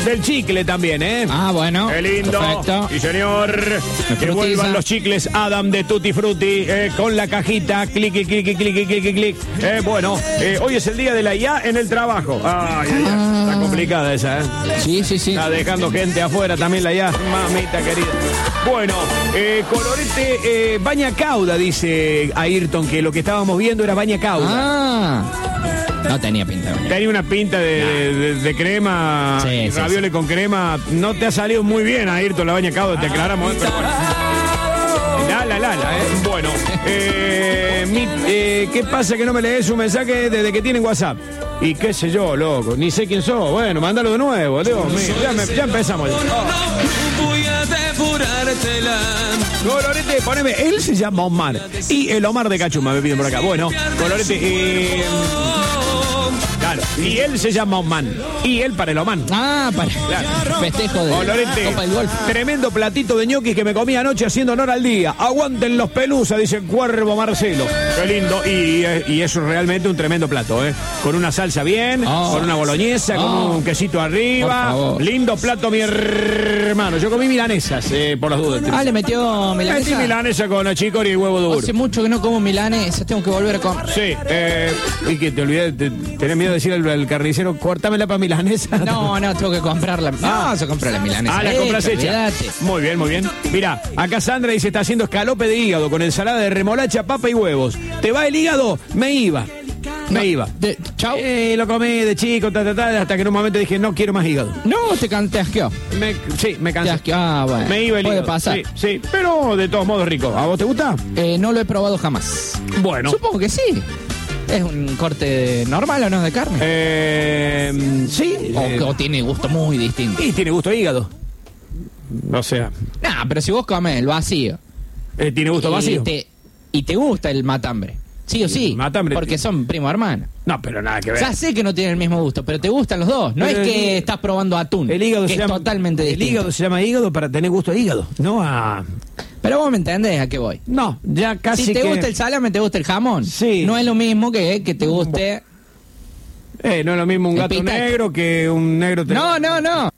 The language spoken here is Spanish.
el chicle también, ¿eh? Ah, bueno. Qué lindo. Perfecto. Sí, señor. Que vuelvan los chicles Adam de Tutti Frutti con la cajita. Clic. Bueno, hoy es el día de la IA en el trabajo. Ay. Está complicada esa, ¿eh? Sí. Está dejando gente afuera también la IA. Mamita querida. Bueno, colorete baña cauda, dice Ayrton, que lo que estábamos viendo era baña cauda. No tenía pinta. Tenía una pinta de crema, Sí, ravioli con crema. No te ha salido muy bien, Ayrton, la baña cauda, te aclaramos. Pero bueno. Bueno, ¿qué pasa que no me lees un mensaje desde que tienen WhatsApp? Y qué sé yo, loco, ni sé quién sos. Bueno, mándalo de nuevo, Dios mío, ya empezamos. Colorete, poneme, él se llama Omar. Y el Omar de Cachuma me piden por acá. Bueno, Colorete, claro, y él se llama Oman. Y él para el Oman. Para festejo de Colorete, Copa del Golf. tremendo platito de ñoquis que me comí anoche haciendo honor al día. Aguanten los pelusas, dice el Cuervo Marcelo. Qué lindo. Y eso es realmente un tremendo plato, ¿eh? Con una salsa bien, con una boloñesa, con un quesito arriba. Lindo plato, mi hermano. Yo comí milanesas, por las dudas. Le metió milanesa. Metí milanesa con chicoria y huevo duro. Hace mucho que no como milanesa, tengo que volver a comer. Sí, y que te olvidé, tenés miedo de decir al carnicero, córtamela para milanesa. No, tengo que comprarla. Se compra la milanesa. La compras hecha. Olvídate. Muy bien. Mira, acá Sandra dice, está haciendo escalope de hígado con ensalada de remolacha, papa y huevos. ¿Te va el hígado? Me iba. Chau. Lo comí de chico, hasta que en un momento dije, no quiero más hígado. No, te asqueó. Me cansé. Te asqueó. Bueno. Me iba el Puede hígado. pasar. Sí, pero de todos modos rico. ¿A vos te gusta? No lo he probado jamás. Bueno. Supongo que sí. ¿Es un corte normal o no de carne? Sí. O tiene gusto muy distinto. Y tiene gusto a hígado. O sea. Pero si vos comés el vacío. Tiene gusto vacío. Y te gusta el matambre. Sí o sí. Matambre. Porque son primo hermano. No, pero nada que ver. Ya sé que no tienen el mismo gusto, pero te gustan los dos. No Pero es que estás probando atún. El hígado que se es llama, totalmente distinto. El hígado se llama hígado para tener gusto a hígado, no a... Pero vos me entendés a qué voy. No, ya casi si te que... gusta el salame, te gusta el jamón. Sí. No es lo mismo que te guste... no es lo mismo un gato pitaco. negro que un negro... No.